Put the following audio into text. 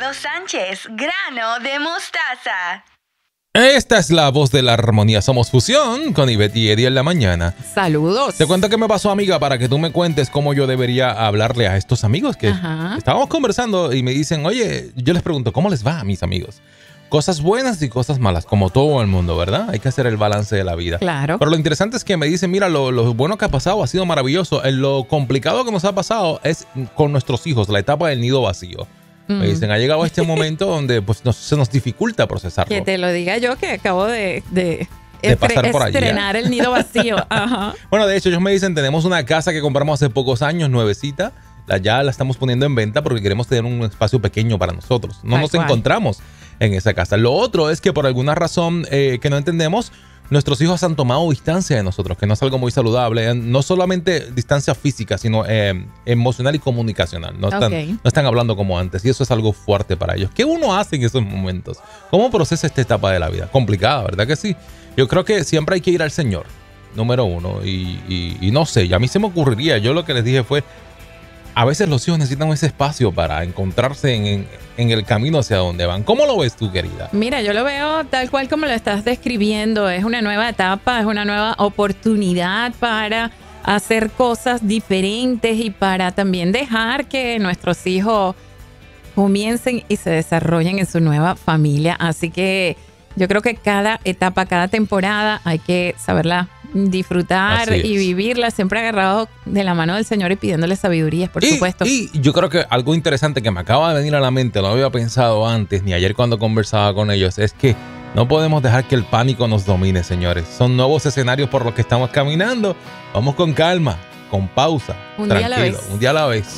Romeo Sánchez, grano de mostaza. Esta es la voz de la armonía. Somos Fusión con Ivette y Eddie en la mañana. Saludos. Te cuento qué me pasó, amiga, para que tú me cuentes cómo yo debería hablarle a estos amigos que estábamos conversando y me dicen, oye, yo les pregunto, ¿cómo les va a mis amigos? Cosas buenas y cosas malas, como todo el mundo, ¿verdad? Hay que hacer el balance de la vida. Claro. Pero lo interesante es que me dicen, mira, lo bueno que ha pasado ha sido maravilloso. Lo complicado que nos ha pasado es con nuestros hijos, la etapa del nido vacío. Me dicen, ha llegado este momento donde pues, se nos dificulta procesarlo. Que te lo diga yo, que acabo de pasar por allí, estrenar el nido vacío. Ajá. Bueno, de hecho, ellos me dicen, tenemos una casa que compramos hace pocos años, nuevecita. Ya la estamos poniendo en venta porque queremos tener un espacio pequeño para nosotros. No nos encontramos en esa casa. Lo otro es que por alguna razón que no entendemos, nuestros hijos han tomado distancia de nosotros, que no es algo muy saludable. No solamente distancia física, sino emocional y comunicacional. No están hablando como antes y eso es algo fuerte para ellos. ¿Qué uno hace en esos momentos? ¿Cómo procesa esta etapa de la vida? Complicada, ¿verdad que sí? Yo creo que siempre hay que ir al Señor, número uno. Y no sé, a mí se me ocurriría, yo lo que les dije fue, a veces los hijos necesitan ese espacio para encontrarse en el camino hacia donde van. ¿Cómo lo ves tú, querida? Mira, yo lo veo tal cual como lo estás describiendo. Es una nueva etapa, es una nueva oportunidad para hacer cosas diferentes y para también dejar que nuestros hijos comiencen y se desarrollen en su nueva familia. Así que yo creo que cada etapa, cada temporada hay que saberla disfrutar y vivirla siempre agarrado de la mano del Señor y pidiéndole sabiduría, por supuesto. Y yo creo que algo interesante que me acaba de venir a la mente, no había pensado antes ni ayer cuando conversaba con ellos, es que no podemos dejar que el pánico nos domine, señores. Son nuevos escenarios por los que estamos caminando. Vamos con calma, con pausa, tranquilo, un día a la vez.